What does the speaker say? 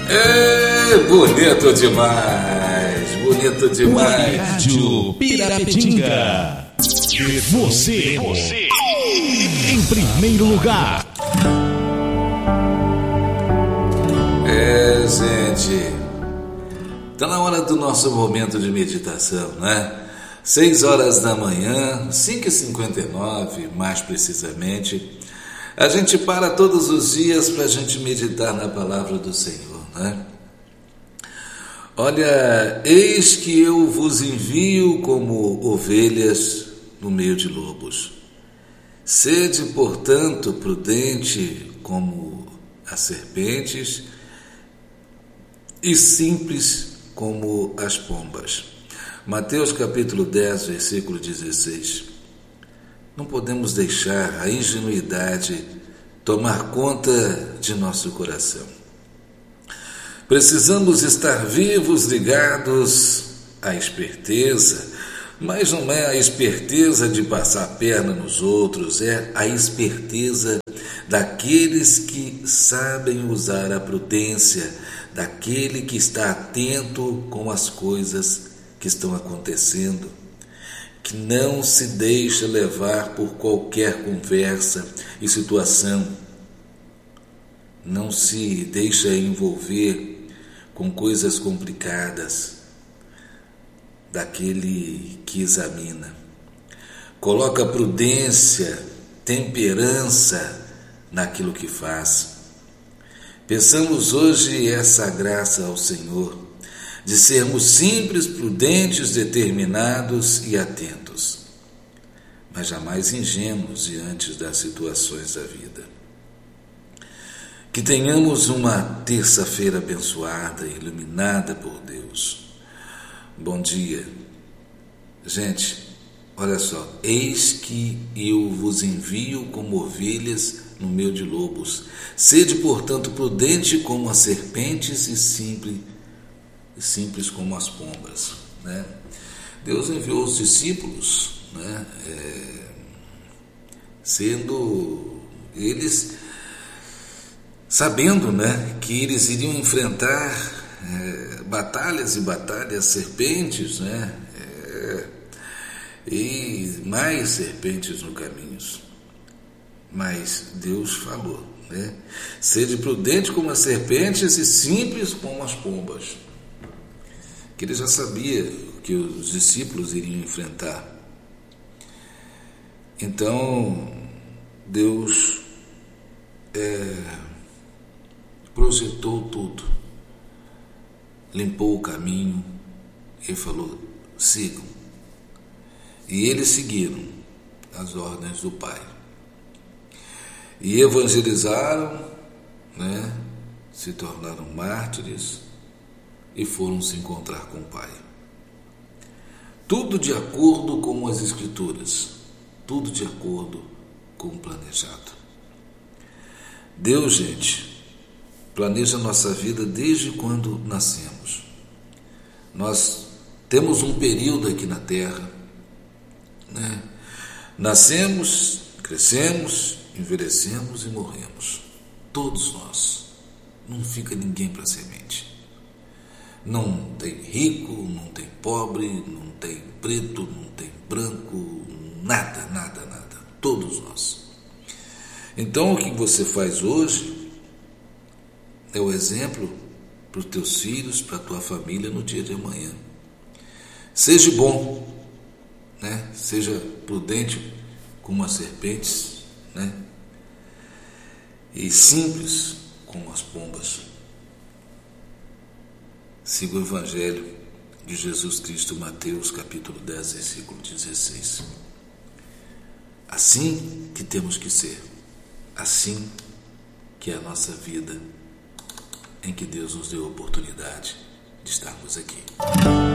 É bonito demais, bonito demais. Rádio Pirapetinga. Você em primeiro lugar. Gente, tá na hora do nosso momento de meditação, né? 6 horas da manhã, 5h59, mais precisamente. A gente para todos os dias para a gente meditar na palavra do Senhor, né? Olha, eis que eu vos envio como ovelhas no meio de lobos. Sede, portanto, prudente como as serpentes e simples como as pombas. Mateus capítulo 10, versículo 16. Não podemos deixar a ingenuidade tomar conta de nosso coração. Precisamos estar vivos, ligados à esperteza, mas não é a esperteza de passar a perna nos outros, é a esperteza daqueles que sabem usar a prudência, daquele que está atento com as coisas que estão acontecendo, que não se deixa levar por qualquer conversa e situação, não se deixa envolver com coisas complicadas, daquele que examina. Coloca prudência, temperança naquilo que faz. Peçamos hoje essa graça ao Senhor, de sermos simples, prudentes, determinados e atentos, mas jamais ingênuos diante das situações da vida. Que tenhamos uma terça-feira abençoada, iluminada por Deus. Bom dia. Gente, olha só, eis que eu vos envio como ovelhas no meio de lobos. Sede, portanto, prudente como as serpentes e simples como as pombas, né? Deus enviou os discípulos, né? Sendo eles sabendo, né, que eles iriam enfrentar batalhas e batalhas, serpentes, né? E mais serpentes no caminho. Mas Deus falou, né? Sede prudente como as serpentes e simples como as pombas. Que ele já sabia que os discípulos iriam enfrentar. Então, Deus projetou tudo, limpou o caminho e falou, sigam. E eles seguiram as ordens do Pai. E evangelizaram, né? Se tornaram mártires e foram se encontrar com o Pai. Tudo de acordo com as Escrituras, tudo de acordo com o planejado. Deus, gente, planeja a nossa vida desde quando nascemos. Nós temos um período aqui na Terra, né? Nascemos, crescemos, envelhecemos e morremos. Todos nós. Não fica ninguém para semente. Não tem rico, não tem pobre, não tem preto, não tem branco, nada, nada, nada. Todos nós. Então, o que você faz hoje é o exemplo para os teus filhos, para a tua família no dia de amanhã. Seja bom, né? Seja prudente como as serpentes, né? E simples como as pombas. Siga o Evangelho de Jesus Cristo, Mateus capítulo 10, versículo 16. Assim que temos que ser, assim que é a nossa vida, em que Deus nos deu a oportunidade de estarmos aqui.